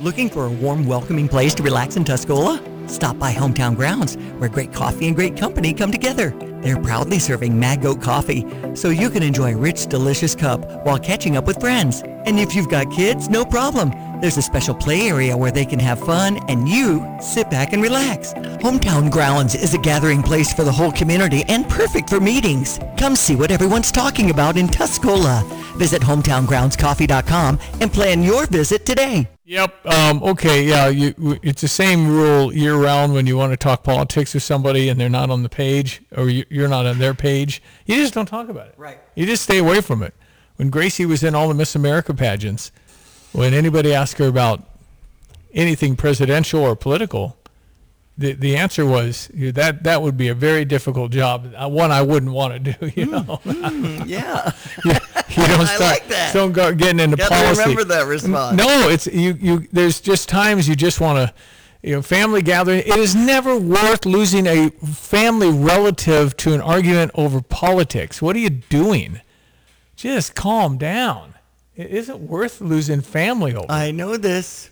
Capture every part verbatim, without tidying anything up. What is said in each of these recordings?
Looking for a warm, welcoming place to relax in Tuscola? Stop by Hometown Grounds, where great coffee and great company come together. They're proudly serving Mad Goat coffee, so you can enjoy a rich, delicious cup while catching up with friends. And if you've got kids, no problem. There's a special play area where they can have fun and you sit back and relax. Hometown Grounds is a gathering place for the whole community and perfect for meetings. Come see what everyone's talking about in Tuscola. Visit hometown grounds coffee dot com and plan your visit today. Yep. Um, okay. Yeah. You, it's the same rule year round when you want to talk politics with somebody and they're not on the page or you, you're not on their page. You just don't talk about it. Right. You just stay away from it. When Gracie was in all the Miss America pageants, when anybody asked her about anything presidential or political, the the answer was that that would be a very difficult job. One I wouldn't want to do. You know. Mm, yeah. you, you don't start, I like that. Don't go getting into Gotta policy. remember that response. No, it's you. You there's just times you just want to, you know, family gathering. It is never worth losing a family relative to an argument over politics. What are you doing? Just calm down. It isn't worth losing family over. I know this.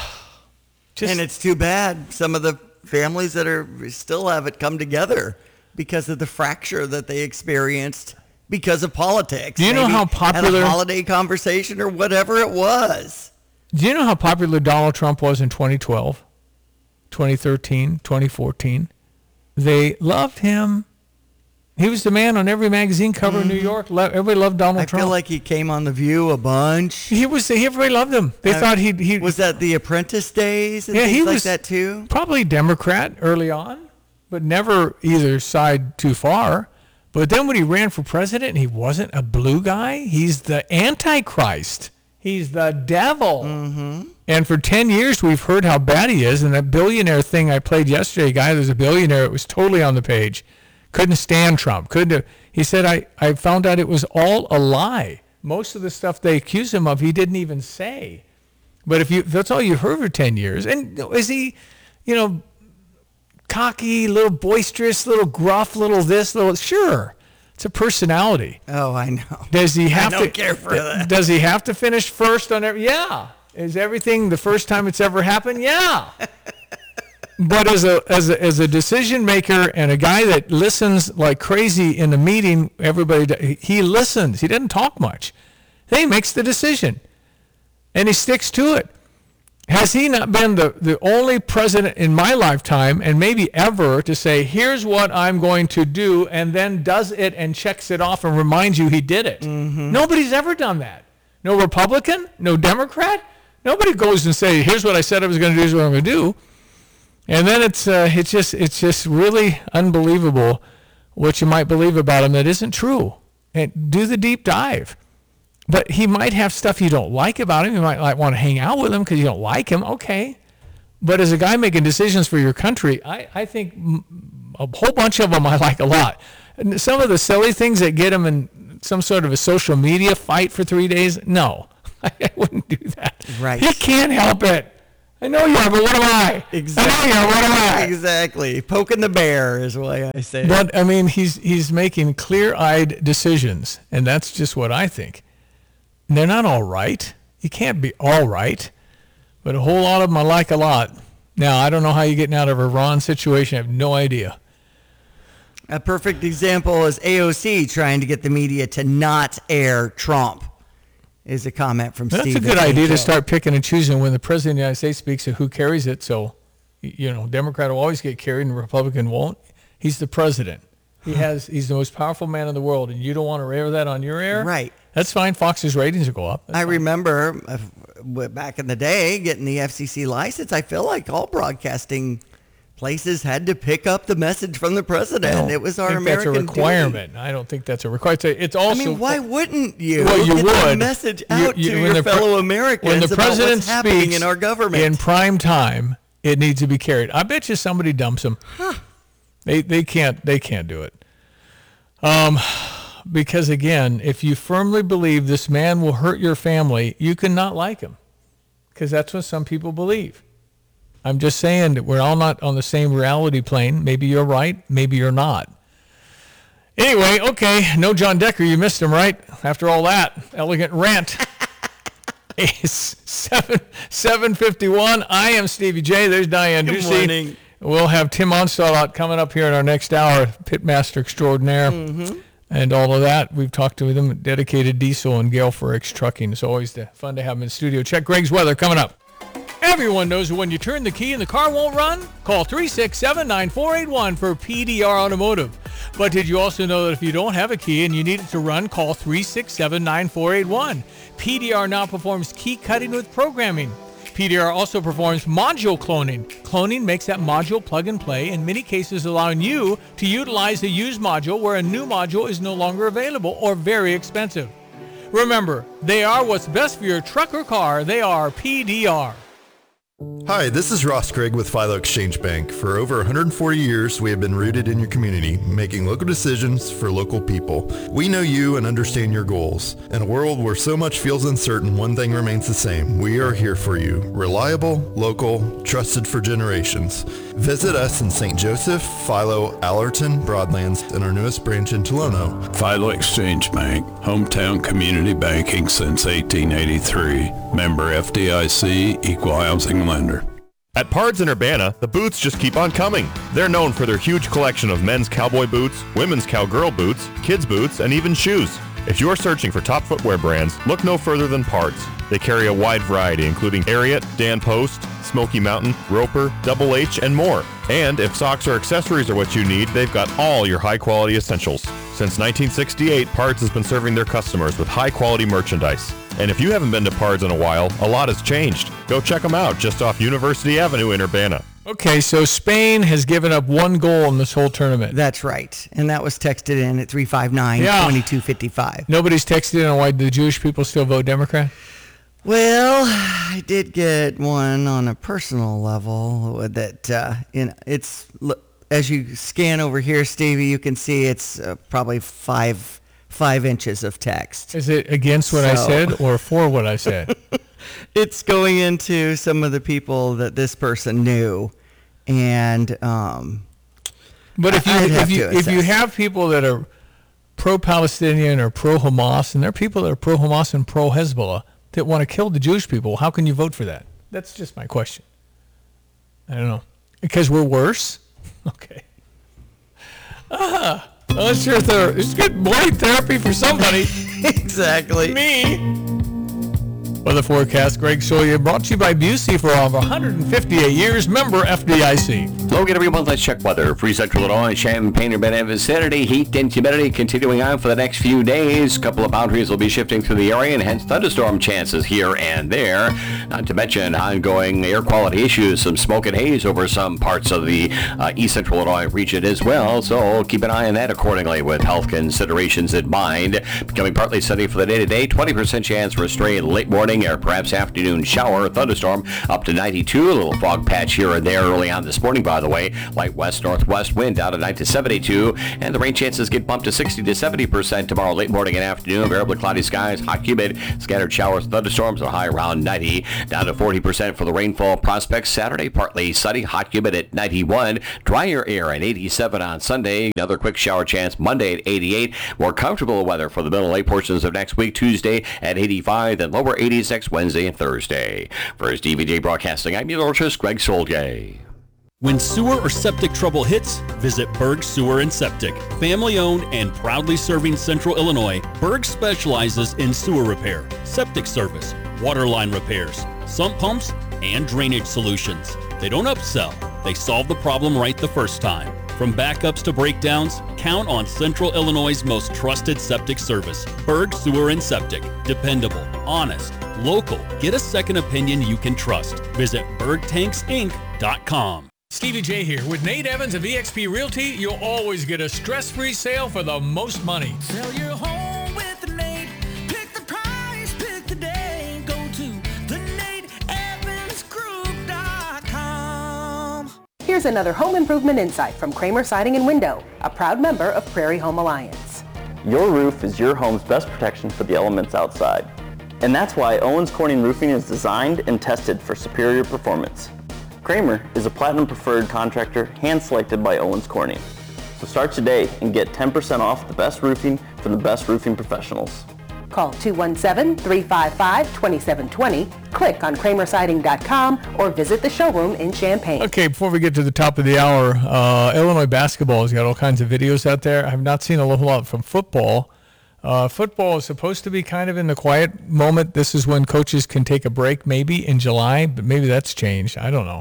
Just, and it's too bad some of the families that are still have it come together because of the fracture that they experienced because of politics. Do you know Maybe how popular at a holiday conversation or whatever it was? Do you know how popular Donald Trump was in twenty twelve, twenty thirteen, twenty fourteen? They loved him. He was the man on every magazine cover mm-hmm. in New York. Everybody loved Donald I Trump. I feel like he came on The View a bunch. He was. Everybody loved him. They uh, thought he he was that the Apprentice days and yeah, things he like was that too. Probably Democrat early on, but never either side too far. But then when he ran for president, he wasn't a blue guy. He's the Antichrist. He's the devil. Mm-hmm. And for ten years, we've heard how bad he is. And that billionaire thing I played yesterday, guy that was a billionaire, it was totally on the page. Couldn't stand Trump. Couldn't. He said, I, I found out it was all a lie. Most of the stuff they accused him of, he didn't even say. But if you that's all you heard for ten years. And is he, you know, cocky, little boisterous, little gruff, little this, little, sure. It's a personality. Oh, I know. Does he have I don't to care for that. Does he have to finish first on every? Yeah. Is everything the first time it's ever happened? Yeah. But as a as a as a decision maker and a guy that listens like crazy in a meeting, everybody he listens. He doesn't talk much. Then he makes the decision, and he sticks to it. Has he not been the, the only president in my lifetime, and maybe ever, to say, here's what I'm going to do, and then does it and checks it off and reminds you he did it? Mm-hmm. Nobody's ever done that. No Republican, no Democrat. Nobody goes and say, here's what I said I was going to do, here's what I'm going to do. And then it's uh, it's just it's just really unbelievable what you might believe about him that isn't true. And do the deep dive. But he might have stuff you don't like about him. You might like want to hang out with him because you don't like him. Okay. But as a guy making decisions for your country, I, I think a whole bunch of them I like a lot. And some of the silly things that get him in some sort of a social media fight for three days, no. I wouldn't do that. Right. He can't help it. I know you are, but what am I? Exactly. I know you are, what am I? Exactly. Poking the bear is the way I say it. But, I mean, he's he's making clear-eyed decisions, and that's just what I think. And they're not all right. You can't be all right. But a whole lot of them I like a lot. Now, I don't know how you're getting out of a Iran situation. I have no idea. A perfect example is A O C trying to get the media to not air Trump. Is a comment from That's Steve. That's a good idea to start picking and choosing when the president of the United States speaks of who carries it. So, you know, Democrat will always get carried and Republican won't. He's the president. He has. He's the most powerful man in the world, and you don't want to air that on your air? Right. That's fine. Fox's ratings will go up. That's I fine. remember uh, back in the day getting the F C C license. I feel like all broadcasting places had to pick up the message from the president. It was our think American that's a requirement. duty. I don't think that's a requirement. It's also. I mean, why wouldn't you? Well, you get would. the message out You- you- to when your the pre- fellow Americans when the about president what's happening speaks in our government. in prime time, it needs to be carried. I bet you somebody dumps them. Huh. They they can't they can't do it. Um, because again, if you firmly believe this man will hurt your family, you cannot like him, because that's what some people believe. I'm just saying that we're all not on the same reality plane. Maybe you're right. Maybe you're not. Anyway, okay. No John Decker. You missed him, right? After all that elegant rant. It's seven seven fifty one. I am Stevie J. There's Diane Good Ducey. morning. We'll have Tim Onstall coming up here in our next hour, Pitmaster Extraordinaire, mm-hmm. and all of that. We've talked to them, Dedicated Diesel and Gale for X Trucking. It's always fun to have them in the studio. Check Greg's weather coming up. Everyone knows that when you turn the key and the car won't run, call three six seven, nine four eight one for P D R Automotive. But did you also know that if you don't have a key and you need it to run, call three six seven, nine four eight one. P D R now performs key cutting with programming. P D R also performs module cloning. Cloning makes that module plug and play, in many cases allowing you to utilize a used module where a new module is no longer available or very expensive. Remember, they are what's best for your truck or car. They are P D R. Hi, this is Ross Craig with Philo Exchange Bank. For over one hundred forty years, we have been rooted in your community, making local decisions for local people. We know you and understand your goals. In a world where so much feels uncertain, one thing remains the same. We are here for you. Reliable, local, trusted for generations. Visit us in Saint Joseph, Philo, Allerton, Broadlands, and our newest branch in Tolono. Philo Exchange Bank, hometown community banking since eighteen eighty-three. Member F D I C, equal housing lender. At Pards in Urbana, the boots just keep on coming. They're known for their huge collection of men's cowboy boots, women's cowgirl boots, kids' boots, and even shoes. If you're searching for top footwear brands, look no further than Pards. They carry a wide variety, including Ariat, Dan Post, Smoky Mountain, Roper, Double H, and more. And if socks or accessories are what you need, they've got all your high-quality essentials. Since nineteen sixty-eight, Pards has been serving their customers with high-quality merchandise. And if you haven't been to Pards in a while, a lot has changed. Go check them out just off University Avenue in Urbana. Okay, so Spain has given up one goal in this whole tournament. That's right. And that was texted in at three five nine, two two five five. Nobody's texted in on why the Jewish people still vote Democrat? Well, I did get one on a personal level that uh, in it's as you scan over here, Stevie, you can see it's uh, probably five five inches of text. Is it against what so. I said or for what I said? It's going into some of the people that this person knew, and um, but if you if you if you have people that are pro-Palestinian or pro-Hamas, and there are people that are pro-Hamas and pro-Hezbollah that want to kill the Jewish people, how can you vote for that? That's just my question. I don't know. Because we're worse? Okay. Ah, well, it's your therapy. It's good morning therapy for somebody. Exactly. Me. Weather forecast, Greg Soya, brought to you by Busey for over one hundred fifty-eight years, member F D I C. Logan, everyone, let's check weather. Free Central Illinois, Champaign, Urbana vicinity, heat and humidity continuing on for the next few days. A couple of boundaries will be shifting through the area, and hence thunderstorm chances here and there. Not to mention ongoing air quality issues, some smoke and haze over some parts of the uh, East Central Illinois region as well. So keep an eye on that accordingly with health considerations in mind. Becoming partly sunny for the day today, twenty percent chance for a stray late morning or perhaps afternoon shower, thunderstorm up to ninety-two, a little fog patch here and there early on this morning, by the way. Light west northwest wind down to nine to seventy-two, and the rain chances get bumped to sixty to seventy percent tomorrow late morning and afternoon. Variably cloudy skies, hot humid, scattered showers, thunderstorms, a high around ninety, down to forty percent for the rainfall prospects. Saturday partly sunny, hot humid at ninety-one, drier air at eighty-seven on Sunday. Another quick shower chance Monday at eighty-eight. More comfortable weather for the middle and late portions of next week. Tuesday at eighty-five, then lower eighties next Wednesday and Thursday. For his D V D broadcasting, I'm meteorologist Greg Solgay. When sewer or septic trouble hits, visit Berg Sewer and Septic. Family-owned and proudly serving Central Illinois, Berg specializes in sewer repair, septic service, water line repairs, sump pumps, and drainage solutions. They don't upsell. They solve the problem right the first time. From backups to breakdowns, count on Central Illinois' most trusted septic service. Berg Sewer and Septic. Dependable, honest, local. Get a second opinion you can trust. Visit berg tanks inc dot com. Stevie J here. With Nate Evans of E X P Realty, you'll always get a stress-free sale for the most money. Sell your home with Nate. Pick the price, pick the day. Go to the nate evans group dot com. Here's another home improvement insight from Kramer Siding and Window, a proud member of Prairie Home Alliance. Your roof is your home's best protection for the elements outside. And that's why Owens Corning Roofing is designed and tested for superior performance. Kramer is a platinum preferred contractor hand-selected by Owens Corning. So start today and get ten percent off the best roofing from the best roofing professionals. Call two one seven, three five five, two seven two zero, click on kramer siding dot com, or visit the showroom in Champaign. Okay, before we get to the top of the hour, uh, Illinois basketball has got all kinds of videos out there. I have not seen a whole lot from football. Uh, football is supposed to be kind of in the quiet moment. This is when coaches can take a break, maybe in July, but maybe that's changed. I don't know.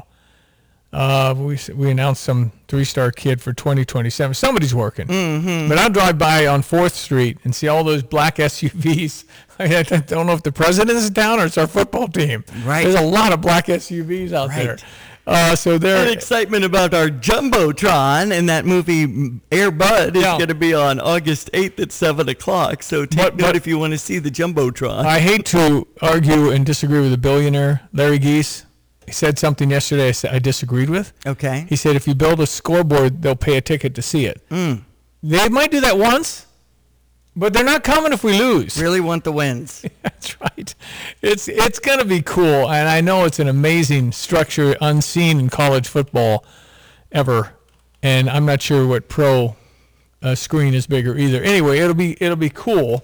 Uh, we we announced some three-star kid for twenty twenty-seven. Somebody's working. Mm-hmm. But I'll drive by on fourth Street and see all those black S U Vs. I don't know if the president's down or it's our football team. Right. There's a lot of black S U Vs out Right. there. Uh, so there. And excitement about our Jumbotron and that movie Air Bud is Yeah. going to be on August eighth at seven o'clock. So take But- note but- if you want to see the Jumbotron. I hate to argue and disagree with a billionaire, Larry Geese. He said something yesterday I, said I disagreed with. Okay. He said if you build a scoreboard, they'll pay a ticket to see it. Mm. They might do that once, but they're not coming if we lose. Really want the wins. That's right. It's it's going to be cool, and I know it's an amazing structure unseen in college football ever, and I'm not sure what pro uh, screen is bigger either. Anyway, it'll be it'll be cool.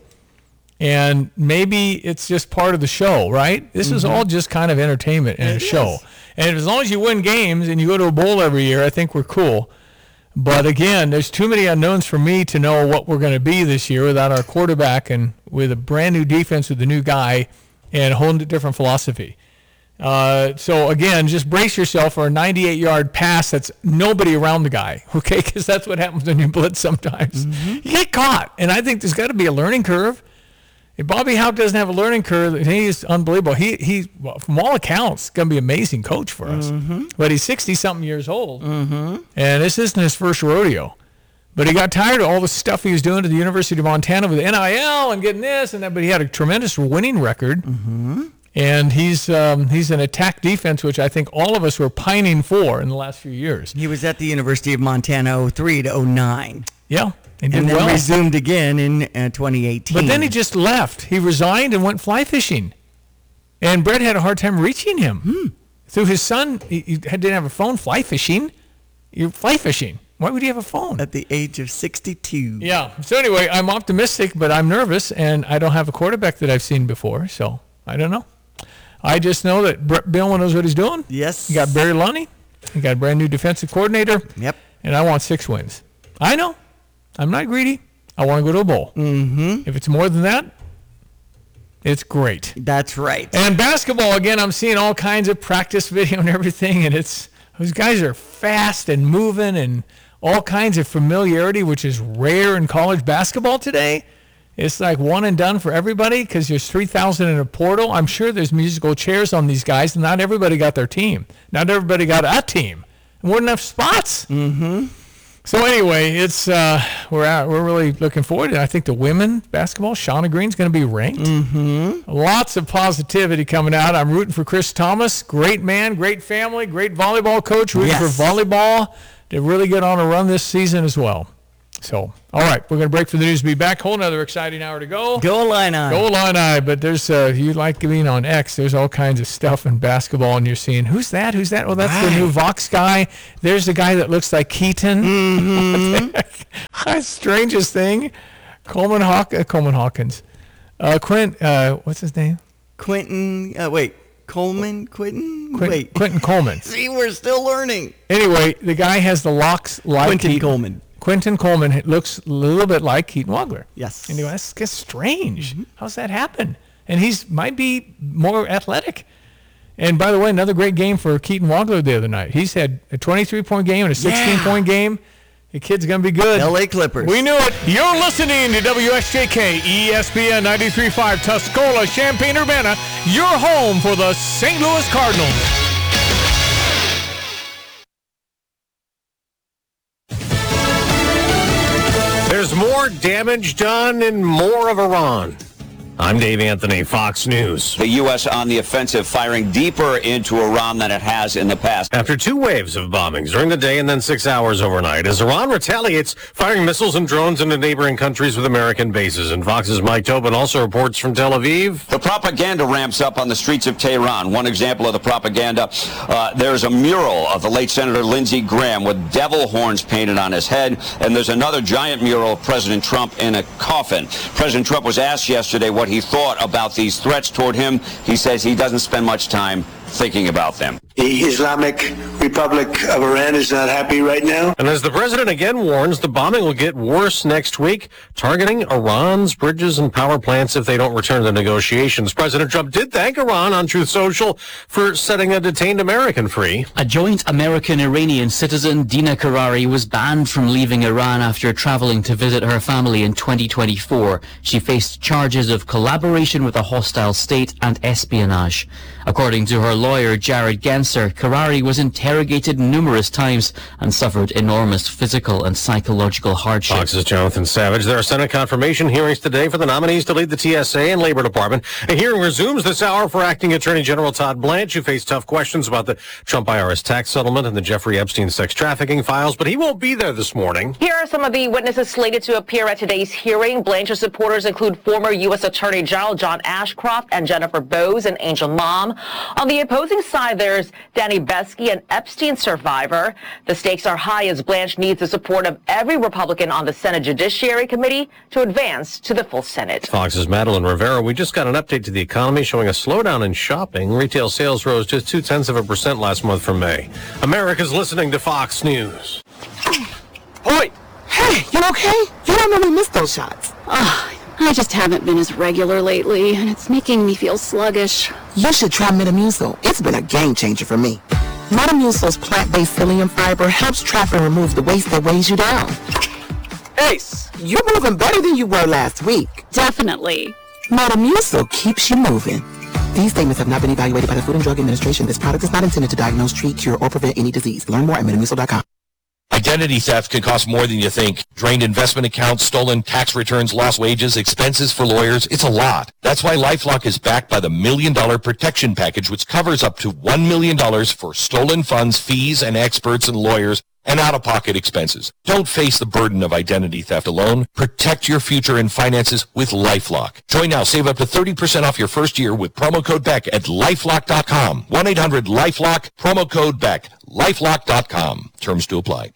And maybe it's just part of the show, right? This is all just kind of entertainment and a show. And as long as you win games and you go to a bowl every year, I think we're cool. But again, there's too many unknowns for me to know what we're going to be this year without our quarterback and with a brand new defense with a new guy and a whole different philosophy. Uh, so again, just brace yourself for a ninety-eight yard pass that's nobody around the guy, okay? Because that's what happens when you blitz sometimes. You get caught, and I think there's got to be a learning curve. If Bobby Hauck doesn't have a learning curve, he's unbelievable. He, he well, from all accounts, going to be an amazing coach for us. Mm-hmm. But he's sixty-something years old, Mm-hmm. and this isn't his first rodeo. But he got tired of all the stuff he was doing to the University of Montana with N I L and getting this and that, but he had a tremendous winning record. Mm-hmm. And he's um, he's an attack defense, which I think all of us were pining for in the last few years. He was at the University of Montana oh three to oh nine. Yeah, and did And then well. resumed again in uh, twenty eighteen. But then he just left. He resigned and went fly fishing. And Brett had a hard time reaching him. Hmm. Through his son, he, he didn't have a phone. Fly fishing? You're fly fishing. Why would he have a phone? At the age of sixty-two. Yeah. So anyway, I'm optimistic, but I'm nervous, and I don't have a quarterback that I've seen before, so I don't know. I just know that Brett Bielema knows what he's doing. Yes. He got Barry Lunny. He got a brand new defensive coordinator. Yep. And I want six wins. I know. I'm not greedy. I want to go to a bowl. Mm-hmm. If it's more than that, it's great. That's right. And basketball, again, I'm seeing all kinds of practice video and everything, and it's those guys are fast and moving and all kinds of familiarity, which is rare in college basketball today. It's like one and done for everybody because there's three thousand in a portal. I'm sure there's musical chairs on these guys, and not everybody got their team. Not everybody got a team. And weren't enough spots. Mm-hmm. So anyway, it's uh, we're out, we're really looking forward to it. I think the women basketball, Shauna Green's going to be ranked. Mm-hmm. Lots of positivity coming out. I'm rooting for Chris Thomas. Great man, great family, great volleyball coach. Rooting Yes. for volleyball to really get on a run this season as well. So, all right, we're going to break for the news. Be back. Whole another exciting hour to go. Go Illini. Go Illini. But there's, uh, you like being on X, there's all kinds of stuff in basketball, and you're seeing, who's that? Who's that? Oh, that's the new Vox guy. There's the guy that looks like Keaton. Mm-hmm. Strangest thing. Coleman, Hawk, uh, Coleman Hawkins. Uh, Quint, uh, what's his name? Quentin, uh, wait, Coleman, Quentin? Quint, wait. Quentin Coleman. See, we're still learning. Anyway, the guy has the locks like Quentin Keaton. Coleman. Quentin Coleman looks a little bit like Keaton Wagler. Yes. And you go, that's, that's strange. How's that happen? And he's might be more athletic. And by the way, another great game for Keaton Wagler the other night. He's had a twenty-three point game and a sixteen-point game. The kid's going to be good. L A Clippers. We knew it. You're listening to W S J K, E S P N ninety-three point five, Tuscola, Champaign-Urbana, your home for the Saint Louis Cardinals. There's more damage done and more of Iran. I'm Dave Anthony, Fox News. The U S on the offensive, firing deeper into Iran than it has in the past. After two waves of bombings during the day and then six hours overnight, as Iran retaliates, firing missiles and drones into neighboring countries with American bases. And Fox's Mike Tobin also reports from Tel Aviv. The propaganda ramps up on the streets of Tehran. One example of the propaganda, uh, there's a mural of the late Senator Lindsey Graham with devil horns painted on his head, and there's another giant mural of President Trump in a coffin. President Trump was asked yesterday what he thought about these threats toward him. He says he doesn't spend much time thinking about them. The Islamic Republic of Iran is not happy right now. And as the president again warns, the bombing will get worse next week, targeting Iran's bridges and power plants if they don't return to negotiations. President Trump did thank Iran on Truth Social for setting a detained American free. A joint American-Iranian citizen, Dina Karari, was banned from leaving Iran after traveling to visit her family in twenty twenty-four. She faced charges of collaboration with a hostile state and espionage. According to her lawyer, Jared Genser, Karari was interrogated numerous times and suffered enormous physical and psychological hardship. Fox's Jonathan Savage. There are Senate confirmation hearings today for the nominees to lead the T S A and Labor Department. A hearing resumes this hour for Acting Attorney General Todd Blanche, who faced tough questions about the Trump I R S tax settlement and the Jeffrey Epstein sex trafficking files, but he won't be there this morning. Here are some of the witnesses slated to appear at today's hearing. Blanche's supporters include former U S Attorney General John Ashcroft and Jennifer Bowes, an Angel mom. On the opposing side, there's Danny Besky, an Epstein survivor. The stakes are high as Blanche needs the support of every Republican on the Senate Judiciary Committee to advance to the full Senate. Fox's Madeline Rivera. We just got an update to the economy showing a slowdown in shopping. Retail sales rose just two-tenths of a percent last month for May. America's listening to Fox News. Oi! Hey, you okay? You don't know we missed those shots. Oh, I just haven't been as regular lately, and it's making me feel sluggish. You should try Metamucil. It's been a game changer for me. Metamucil's plant-based psyllium fiber helps trap and remove the waste that weighs you down. Ace, you're moving better than you were last week. Definitely. Metamucil keeps you moving. These statements have not been evaluated by the Food and Drug Administration. This product is not intended to diagnose, treat, cure, or prevent any disease. Learn more at metamucil dot com. Identity theft can cost more than you think. Drained investment accounts, stolen tax returns, lost wages, expenses for lawyers. It's a lot. That's why LifeLock is backed by the Million Dollar Protection Package, which covers up to one million dollars for stolen funds, fees, and experts and lawyers, and out-of-pocket expenses. Don't face the burden of identity theft alone. Protect your future and finances with LifeLock. Join now. Save up to thirty percent off your first year with promo code Beck at lifelock dot com. one eight hundred lifelock, promo code Beck, lifelock dot com. Terms to apply.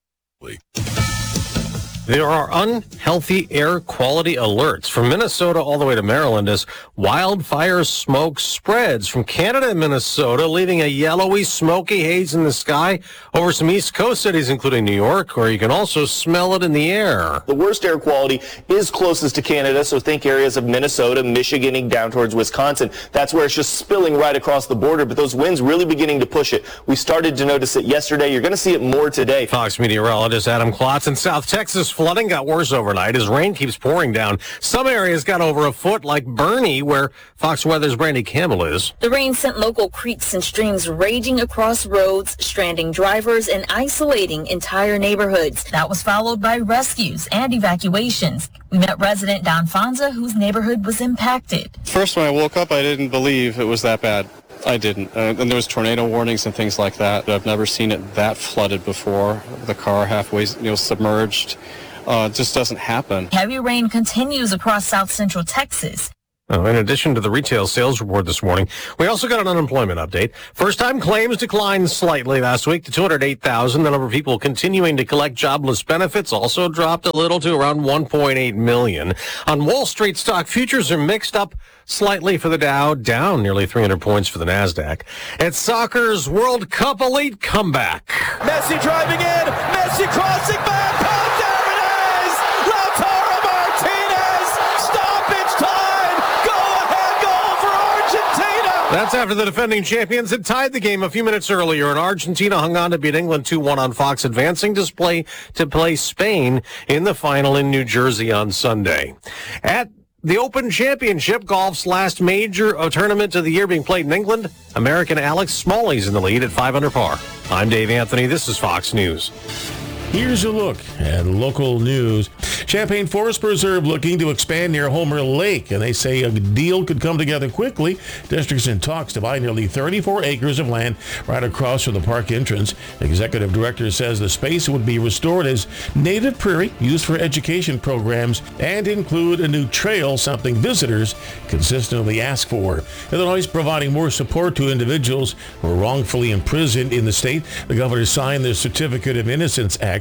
There are unhealthy air quality alerts from Minnesota all the way to Maryland as wildfire smoke spreads from Canada and Minnesota, leaving a yellowy, smoky haze in the sky over some East Coast cities, including New York, where you can also smell it in the air. The worst air quality is closest to Canada, so think areas of Minnesota, Michigan, down towards Wisconsin. That's where it's just spilling right across the border, but those winds really beginning to push it. We started to notice it yesterday. You're going to see it more today. Fox meteorologist Adam Klotz in South Texas. Flooding got worse overnight as rain keeps pouring down. Some areas got over a foot, like Bernie, where Fox Weather's Brandy Campbell is. The rain sent local creeks and streams raging across roads, stranding drivers and isolating entire neighborhoods. That was followed by rescues and evacuations. We met resident Don Fonza, whose neighborhood was impacted. First, when I woke up, I didn't believe it was that bad. I didn't. Uh, and there was tornado warnings and things like that. I've never seen it that flooded before. The car halfway, you know, submerged. Uh, it just doesn't happen. Heavy rain continues across south central Texas. Oh, in addition to the retail sales report this morning, we also got an unemployment update. First-time claims declined slightly last week to two hundred eight thousand. The number of people continuing to collect jobless benefits also dropped a little to around one point eight million. On Wall Street, stock futures are mixed up slightly for the Dow, down nearly three hundred points for the NASDAQ. It's soccer's World Cup elite comeback. Messi driving in, Messi crossing back, oh, there it is! Lautaro Martinez, stoppage time, go-ahead goal for Argentina! That's after the defending champions had tied the game a few minutes earlier, and Argentina hung on to beat England two one on Fox, advancing to play, to play Spain in the final in New Jersey on Sunday. At the Open Championship, golf's last major uh, tournament of the year being played in England, American Alex Smalley's in the lead at five under par. I'm Dave Anthony. This is Fox News. Here's a look at local news. Champaign Forest Preserve looking to expand near Homer Lake, and they say a deal could come together quickly. Districts in talks to buy nearly thirty-four acres of land right across from the park entrance. The executive director says the space would be restored as native prairie used for education programs and include a new trail, something visitors consistently ask for. Illinois is providing more support to individuals who are wrongfully imprisoned in the state. The governor signed the Certificate of Innocence Act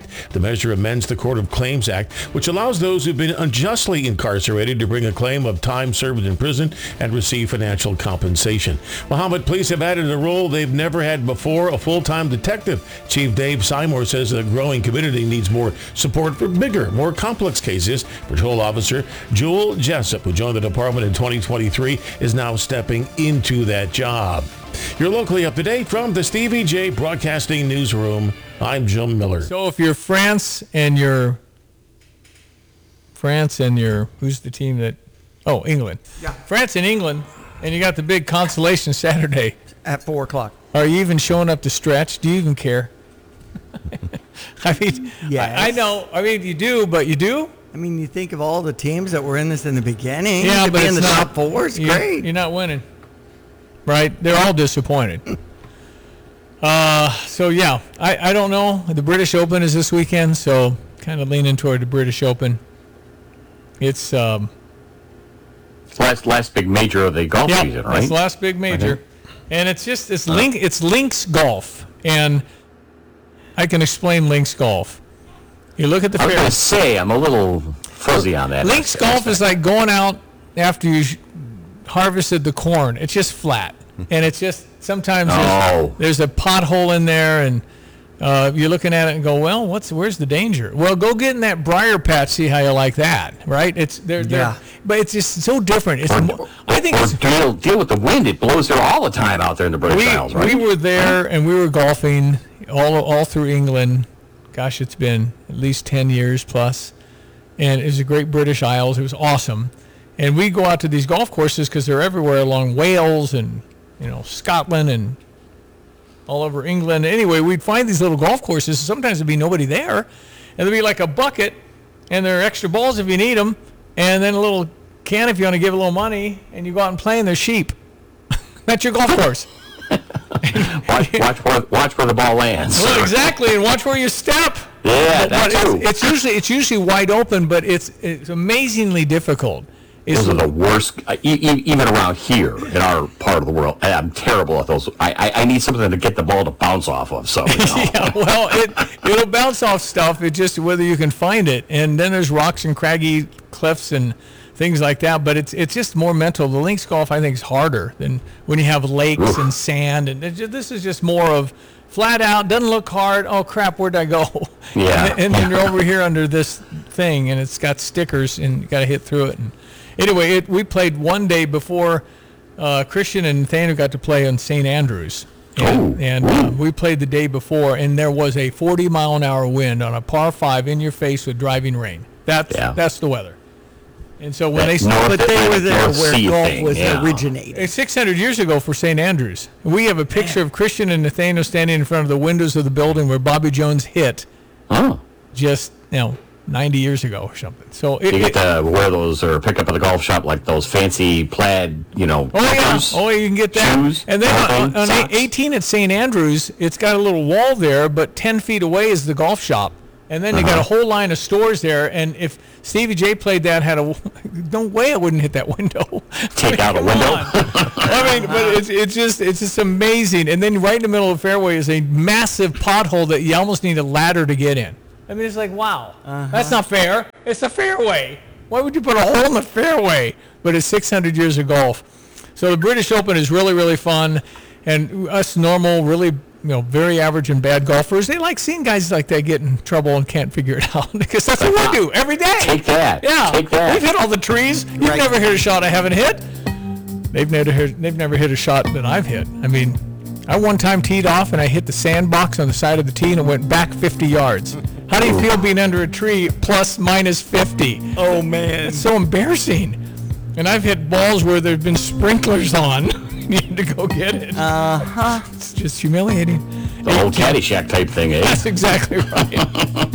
Act. The measure amends the Court of Claims Act, which allows those who've been unjustly incarcerated to bring a claim of time served in prison and receive financial compensation. Muhammad police have added a role they've never had before, a full-time detective. Chief Dave Seymour says the growing community needs more support for bigger, more complex cases. Patrol Officer Jewel Jessup, who joined the department in twenty twenty-three, is now stepping into that job. You're locally up to date from the Stevie J Broadcasting Newsroom. I'm Jim Miller. So if you're France and you're France and you're who's the team that oh England Yeah. France and England, and you got the big consolation Saturday at four o'clock. Are you even showing up to stretch? Do you even care? I mean, Yes. I, I know. I mean, you do, but you do. I mean, you think of all the teams that were in this in the beginning. Yeah, to but be in it's the not, top four is you- great. You're not winning, right? They're all disappointed. Uh, so yeah, I, I don't know. The British Open is this weekend, so kind of leaning toward the British Open. It's um, It's last last big major of the golf yeah, season, right? it's the last big major, and it's just it's link it's links golf, and I can explain links golf. You look at the I was fair. going to say, I'm a little fuzzy on that. Links golf is like going out after you sh- harvested the corn. It's just flat, and it's just sometimes Oh. there's, there's a pothole in there, and uh, you're looking at it and go, well, what's where's the danger? Well, go get in that briar patch, see how you like that, right? It's they're, they're Yeah. but it's just so different. It's mo- I think Or it's deal, deal with the wind. It blows there all the time out there in the British we, Isles, right? we were there and we were golfing all all through England. Gosh, it's been at least ten years plus. And it was a great British Isles. It was awesome. And we go out to these golf courses because they're everywhere along Wales and, you know, Scotland and all over England. Anyway, we'd find these little golf courses. Sometimes there'd be nobody there. And there'd be like a bucket, and there are extra balls if you need them, and then a little can if you want to give a little money, and you go out and play, and there's sheep. That's your golf course. watch, watch, where, watch where the ball lands. Well, exactly, and watch where you step. Yeah, But that it's, too. it's usually it's usually wide open, but it's it's amazingly difficult. It's, Those are the worst, uh, e- e- even around here in our part of the world. I, I'm terrible at those. I, I, I need something to get the ball to bounce off of. So, you know. yeah, well, it it'll bounce off stuff. It just whether you can find it, and then there's rocks and craggy cliffs and things like that. But it's it's just more mental. The links golf I think is harder than when you have lakes Oof. and sand, and it, ju- this is just more of flat out. Doesn't look hard. Oh crap, where'd I go? Yeah. and, and then you're over here under this thing, and it's got stickers, and you got to hit through it. And anyway, it, we played one day before uh, Christian and Nathaniel got to play on Saint Andrews. And, and uh, we played the day before, and there was a forty mile an hour wind on a par five in your face with driving rain. That's Yeah. that's the weather. And so when That they North but they were Atlantic there North where Sea golf thing, was yeah. originated. It's six hundred years ago for Saint Andrews. We have a picture of Christian and Nathaniel standing in front of the windows of the building where Bobby Jones hit. Oh. Just you know ninety years ago or something. So it, You it, get to wear those or pick up at the golf shop like those fancy plaid, you know, Oh yeah, tuckers, oh you can get that. shoes, And then everything, on, on socks. eighteen at Saint Andrews, it's got a little wall there, but ten feet away is the golf shop, and then you got a Uh-huh. whole line of stores there. And if Stevie J played that, had a no way I wouldn't hit that window. Take out a Come window. on. I mean, but it's it's just it's just amazing. And then right in the middle of the fairway is a massive pothole that you almost need a ladder to get in. I mean, it's like, wow, that's not fair. It's a fairway. Why would you put a hole in the fairway? But it's six hundred years of golf. So the British Open is really, really fun. And us normal, really, you know, very average and bad golfers, they like seeing guys like that get in trouble and can't figure it out. Because that's what we do every day. Take that. Yeah. Take that. We've hit all the trees. You've never hit a shot I haven't hit. They've never hit, they've never hit a shot that I've hit. I mean, I one time teed off and I hit the sandbox on the side of the tee and it went back fifty yards. How do you feel being under a tree plus minus fifty? Oh, man. It's so embarrassing. And I've hit balls where there've been sprinklers on. You had to go get it. Uh-huh. It's just humiliating. The whole Caddyshack type thing, eh? That's exactly right.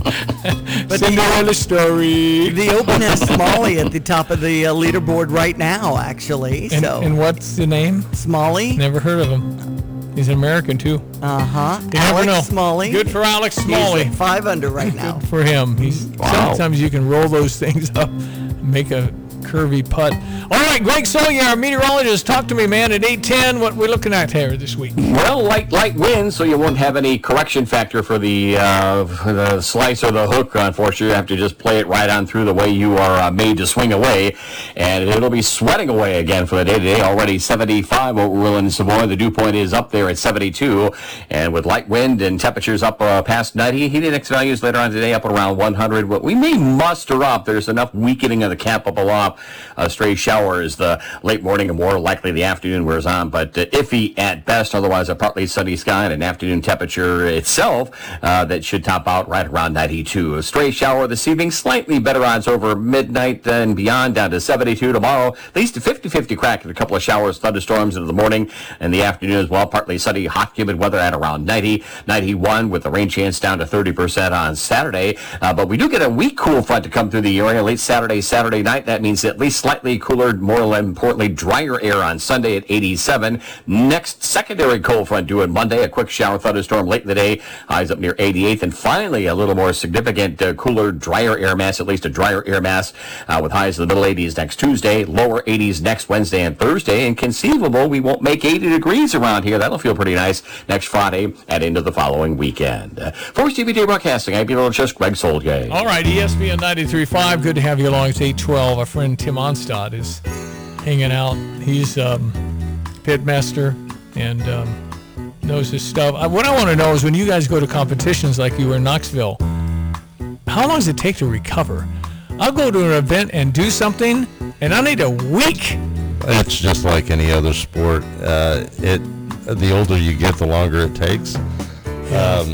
But Cinderella story. The Open has Smalley at the top of the uh, leaderboard right now, actually. And, so and what's the name? Smalley. Never heard of him. He's an American, too. Uh-huh. You never Alex know. Smalley. Good for Alex He's Smalley. at five under right now. Good for him. He's Wow. Sometimes you can roll those things up and make a curvy putt. All right, Greg Sawyer, our meteorologist, talk to me, man, at eight ten. What we're looking at here this week? Well, light light winds, so you won't have any correction factor for the uh, for the slice or the hook. Unfortunately, you have to just play it right on through the way you are uh, made to swing away, and it'll be sweating away again for the day today. Already seventy-five over Will and Savoy. The dew point is up there at seventy-two, and with light wind and temperatures up uh, past ninety, heat index values later on today up around one hundred. What we may muster up, there's enough weakening of the capable off. Uh, stray showers the late morning and more likely the afternoon wears on, but uh, iffy at best. Otherwise, a partly sunny sky and an afternoon temperature itself uh, that should top out right around ninety-two. A stray shower this evening, slightly better odds over midnight and beyond, down to seventy-two tomorrow. At least a fifty-fifty crack and a couple of showers, thunderstorms into the morning and the afternoon as well. Partly sunny, hot, humid weather at around ninety, ninety-one with the rain chance down to thirty percent on Saturday. Uh, but we do get a weak cool front to come through the area late Saturday, Saturday night. That means at least slightly cooler, more importantly, drier air on Sunday at eighty-seven. Next secondary cold front due on Monday. A quick shower thunderstorm late in the day. Highs up near eighty-eighth. And finally, a little more significant, uh, cooler, drier air mass, at least a drier air mass uh, with highs in the middle eighties next Tuesday. Lower eighties next Wednesday and Thursday. And conceivable, we won't make eighty degrees around here. That'll feel pretty nice next Friday and into the following weekend. Uh, for T V T Broadcasting, I'm meteorologist Greg Soldier. All right, E S P N ninety-three point five. Good to have you along. It's eight twelve. Our friend Tim Onstad is hanging out. He's um, pitmaster and um, knows his stuff. I, what I want to know is when you guys go to competitions like you were in Knoxville, how long does it take to recover? I'll go to an event and do something, and I need a week. It's just like any other sport. Uh, it the older you get, the longer it takes. Um,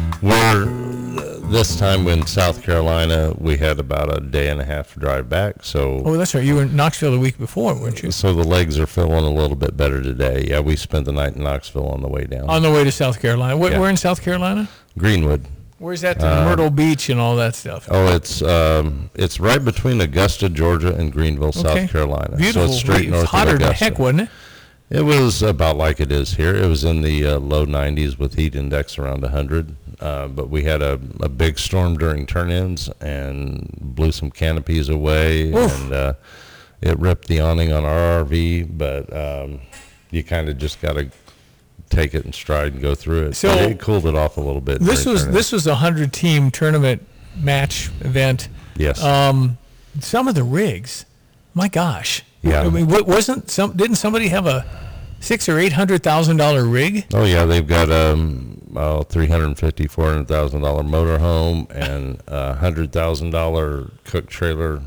we're this time in South Carolina, we had about a day and a half drive back. So oh, that's right. You were in Knoxville the week before, weren't you? So the legs are feeling a little bit better today. Yeah, we spent the night in Knoxville on the way down. On the way to South Carolina. Where, Yeah. where in South Carolina? Greenwood. Where's that? The Uh, Myrtle Beach and all that stuff. Oh, it's um, it's right between Augusta, Georgia, and Greenville, Okay. South Carolina. Beautiful. So it's straight It's north of hotter than Augusta. heck, wasn't it? It was about like it is here. It was in the uh, low nineties with heat index around one hundred. Uh, but we had a, a big storm during turn-ins and blew some canopies away. Oof. And uh, it ripped the awning on our R V. But um, you kind of just got to take it in stride and go through it. So But it cooled it off a little bit. This during was turn-ins. this was a hundred team tournament match event. Yes. Um, some of the rigs, my gosh. Yeah. I mean, wa- wasn't some? Didn't somebody have a six or eight hundred thousand dollar rig? Oh yeah, they've got um uh, three hundred fifty, four hundred thousand dollar motorhome and a hundred thousand dollar cook trailer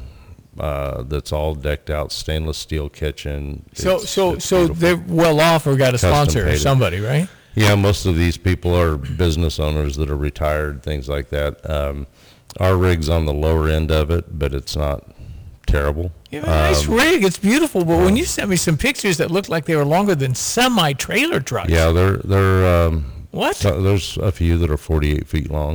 uh, that's all decked out, stainless steel kitchen. So It's- so it's so beautiful. they're well off or got a Custom sponsor or painted. somebody, right? Yeah, most of these people are business owners that are retired, things like that. Um, our rig's on the lower end of it, but it's not terrible. You have a nice Um, rig. It's beautiful. But when you sent me some pictures that looked like they were longer than semi trailer trucks. Yeah, they're they're um, What? so- there's a few that are forty-eight feet long.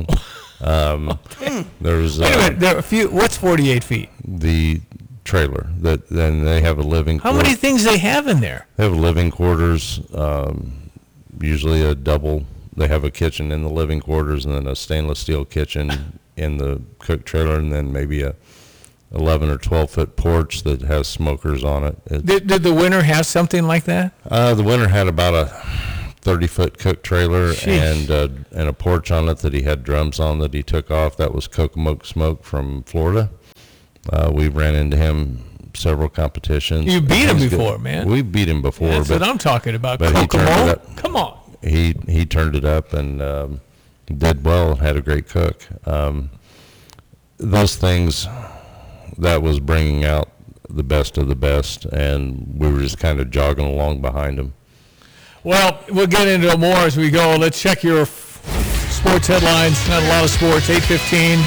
Um, there's Wait a uh, minute. There are a few. What's forty-eight feet? the trailer that then they have a living. How quar- many things they have in there? They have living quarters, um, usually a double. They have a kitchen in the living quarters and then a stainless steel kitchen in the cook trailer, and then maybe a eleven or twelve foot porch that has smokers on it. It's, Did, did the winter have something like that? uh, the winter had about a thirty foot cook trailer Sheesh. and uh, and a porch on it that he had drums on that he took off. That was Kokomoke Smoke from Florida. Uh, we ran into him several competitions. You beat him He's good. before, man. We beat him before. That's but, what I'm talking about. but he turned it Kokomo? up. Come on. He he turned it up and um, did well. Had a great cook. Um, those things that was bringing out the best of the best, and we were just kind of jogging along behind him. Well, we'll get into it more as we go. Let's check your f- sports headlines. Not a lot of sports. eight fifteen.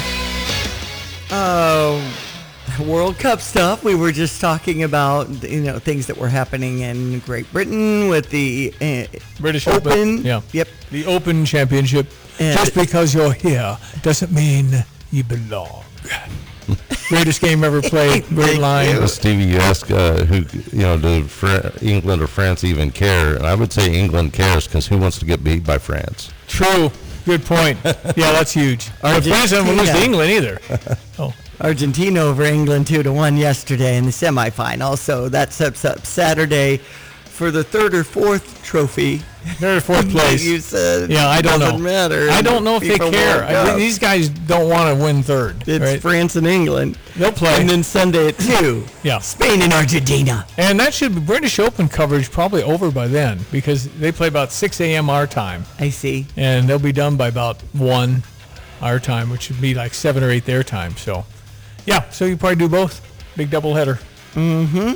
Oh, World Cup stuff. We were just talking about, you know, things that were happening in Great Britain with the uh, British Open. Open. Yeah. Yep. The Open Championship. And- Just because you're here doesn't mean you belong. Greatest game ever played. Great line. Well, Stevie, you ask uh, who, you know, do Fra- England or France even care? And I would say England cares because who wants to get beat by France? True. Good point. Yeah, that's huge. But France doesn't lose to Argentina. England either. Oh, Argentina over England two to one yesterday in the semifinal. So that sets up Saturday for the third or fourth trophy. Third or fourth place. You said. Yeah, I don't doesn't know. Matter. I don't know if they FIFA care. World I, Cup. these guys don't want to win third. It's right? France and England. They'll play. And then Sunday at two. Yeah. Spain and Argentina. And that should be British Open coverage probably over by then because they play about six a.m. our time. I see. And they'll be done by about one our time, which would be like seven or eight their time. So, yeah, so you probably do both. Big doubleheader. Mm-hmm.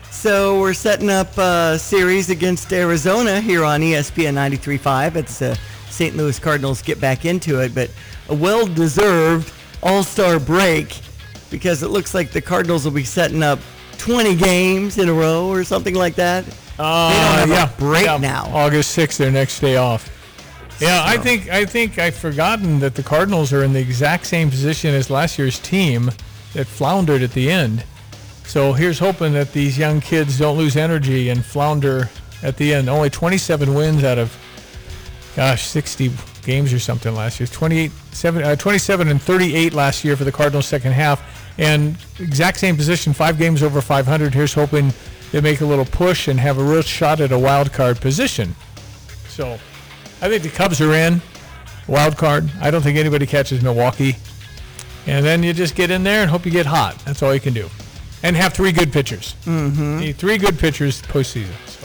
So we're setting up a series against Arizona here on E S P N ninety-three point five. It's uh, Saint Louis Cardinals get back into it, but a well-deserved all-star break because it looks like the Cardinals will be setting up twenty games in a row or something like that. Uh, they don't have yeah, a break yeah. now. August sixth, their next day off. Yeah, I think I think I've forgotten that the Cardinals are in the exact same position as last year's team that floundered at the end. So here's hoping that these young kids don't lose energy and flounder at the end. Only twenty-seven wins out of, gosh, sixty games or something last year. twenty-eight, seven, uh, twenty-seven and thirty-eight last year for the Cardinals second half. And exact same position, five games over five hundred. Here's hoping they make a little push and have a real shot at a wild card position. So I think the Cubs are in, wild card. I don't think anybody catches Milwaukee. And then you just get in there and hope you get hot. That's all you can do. And have three good pitchers. Mm-hmm. Need three good pitchers postseason. So.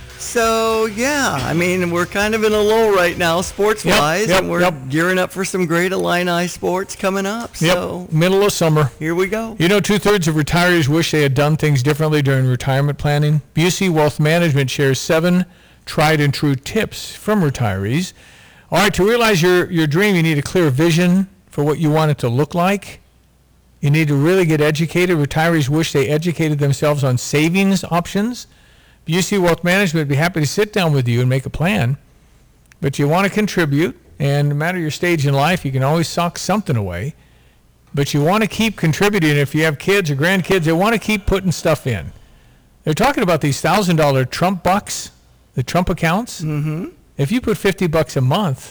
So, yeah, I mean, we're kind of in a lull right now, sports-wise, Yep, yep, and we're yep. gearing up for some great Illini sports coming up. So, Yep, middle of summer. Here we go. You know, two-thirds of retirees wish they had done things differently during retirement planning. Busey Wealth Management shares seven tried-and-true tips from retirees. All right, to realize your, your dream, you need a clear vision for what you want it to look like. You need to really get educated. Retirees wish they educated themselves on savings options. Busey Wealth Management would be happy to sit down with you and make a plan. But you want to contribute, and no matter your stage in life, you can always sock something away. But you want to keep contributing. If you have kids or grandkids, they want to keep putting stuff in. They're talking about these one thousand dollars Trump bucks, the Trump accounts. Mm-hmm. If you put fifty bucks a month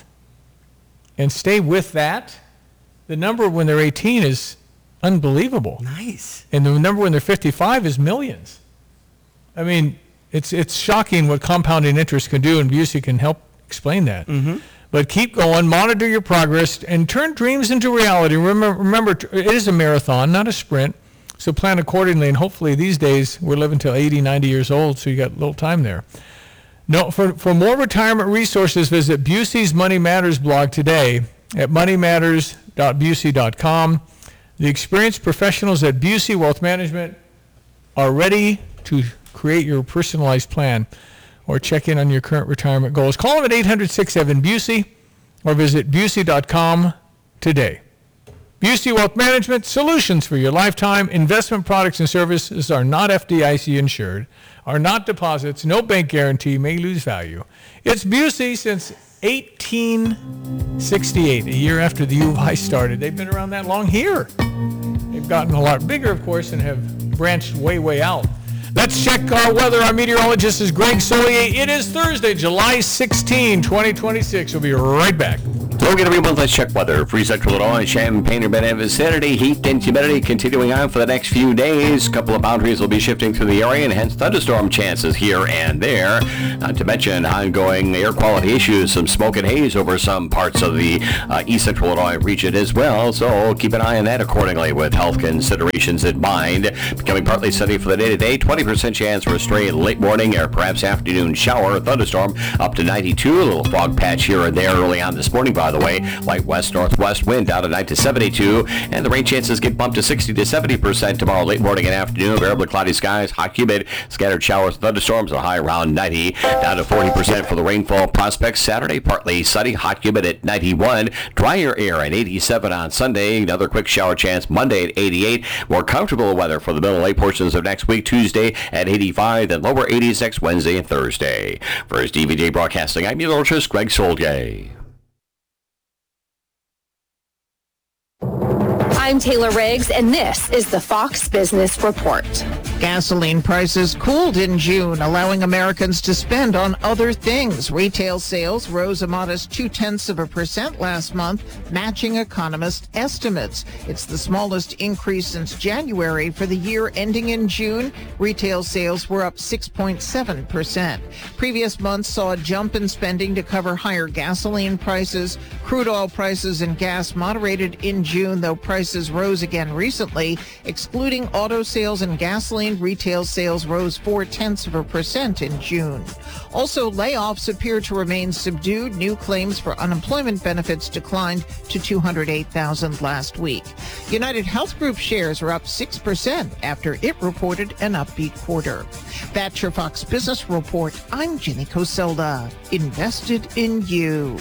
and stay with that, the number when they're eighteen is unbelievable. Nice. And the number when they're fifty-five is millions. I mean, it's it's shocking what compounding interest can do, and Busey can help explain that. Mm-hmm. But keep going, monitor your progress, and turn dreams into reality. Remember, remember, it is a marathon, not a sprint, so plan accordingly, and hopefully these days we're living till eighty, ninety years old, so you got a little time there. No, for, for more retirement resources, visit Busey's Money Matters blog today at money matters dot busey dot com. The experienced professionals at Busey Wealth Management are ready to create your personalized plan or check in on your current retirement goals. Call them at eight hundred, six seven, Busey or visit busey dot com today. Busey Wealth Management, solutions for your lifetime. Investment products and services are not F D I C insured, are not deposits, no bank guarantee, may lose value. It's Busey since eighteen sixty-eight, a year after the U of I started. They've been around that long here. They've gotten a lot bigger, of course, and have branched way, way out. Let's check our weather. Our meteorologist is Greg Solier. It is Thursday, July sixteenth, twenty twenty-six. We'll be right back. So we're going to be month. Let's check weather. Free Central Illinois, Champaign, Urbana vicinity. Heat and humidity continuing on for the next few days. A couple of boundaries will be shifting through the area, and hence thunderstorm chances here and there. Not to mention ongoing air quality issues, some smoke and haze over some parts of the uh, East Central Illinois region as well. So keep an eye on that accordingly with health considerations in mind. Becoming partly sunny for the day today. twenty percent chance for a stray late morning or perhaps afternoon shower. Thunderstorm up to ninety-two. A little fog patch here and there early on this morning, by the way. Light west-northwest wind out at night to seventy-two. And the rain chances get bumped to sixty to seventy percent tomorrow late morning and afternoon. Variably cloudy skies, hot, humid, scattered showers, thunderstorms, a high around ninety. Down to forty percent for the rainfall prospects. Saturday, partly sunny, hot, humid at ninety-one. Drier air at eighty-seven on Sunday. Another quick shower chance Monday at eighty-eight. More comfortable weather for the middle and late portions of next week. Tuesday at eighty-five, then lower eighties next Wednesday and Thursday. For his D V D broadcasting, I'm meteorologist Greg Solier. I'm Taylor Riggs, and this is the Fox Business Report. Gasoline prices cooled in June, allowing Americans to spend on other things. Retail sales rose a modest two-tenths of a percent last month, matching economist estimates. It's the smallest increase since January. For the year ending in June, retail sales were up six point seven percent. Previous months saw a jump in spending to cover higher gasoline prices. Crude oil prices and gas moderated in June, though prices rose again recently. Excluding auto sales and gasoline, retail sales rose four-tenths of a percent in June. Also, layoffs appear to remain subdued. New claims for unemployment benefits declined to two hundred eight thousand last week. United Health Group shares are up six percent after it reported an upbeat quarter. That's your Fox Business Report. I'm Jenny Coselda. Invested in you.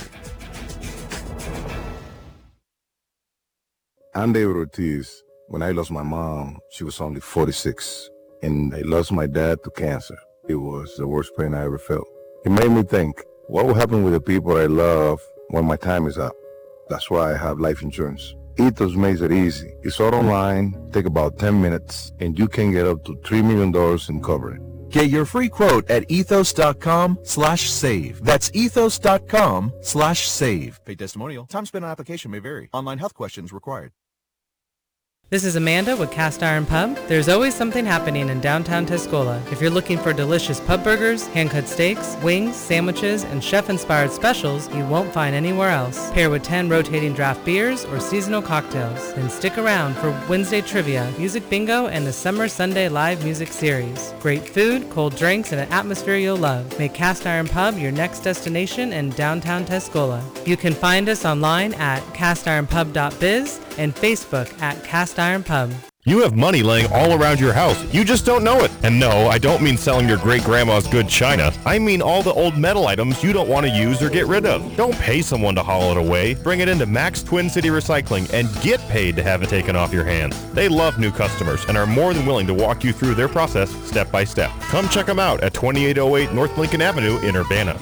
I'm David Ortiz. When I lost my mom, she was only forty-six. And I lost my dad to cancer. It was the worst pain I ever felt. It made me think, what will happen with the people I love when my time is up? That's why I have life insurance. Ethos makes it easy. It's all online, take about ten minutes, and you can get up to three million dollars in coverage. Get your free quote at ethos.com slash save. That's ethos.com slash save. Paid testimonial. Time spent on application may vary. Online health questions required. This is Amanda with Cast Iron Pub. There's always something happening in downtown Tuscola. If you're looking for delicious pub burgers, hand-cut steaks, wings, sandwiches, and chef-inspired specials you won't find anywhere else. Pair with ten rotating draft beers or seasonal cocktails. Then stick around for Wednesday trivia, music bingo, and the Summer Sunday live music series. Great food, cold drinks, and an atmosphere you'll love. Make Cast Iron Pub your next destination in downtown Tuscola. You can find us online at cast iron pub dot biz and Facebook at Cast Iron Pub. You have money laying all around your house. You just don't know it. And no, I don't mean selling your great-grandma's good china. I mean all the old metal items you don't want to use or get rid of. Don't pay someone to haul it away. Bring it into Max Twin City Recycling and get paid to have it taken off your hands. They love new customers and are more than willing to walk you through their process step by step. Come check them out at twenty-eight oh eight North Lincoln Avenue in Urbana.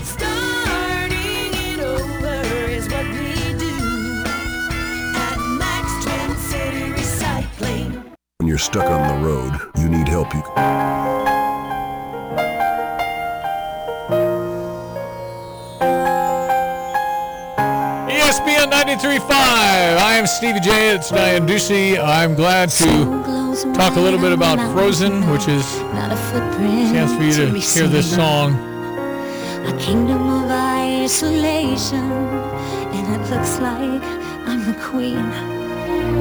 When you're stuck on the road, you need help. You E S P N ninety-three point five. I am Stevie J. It's Diane Ducey. I'm glad to talk a little bit about Frozen, which is a chance for you to hear this song. A kingdom of isolation, and it looks like I'm the queen.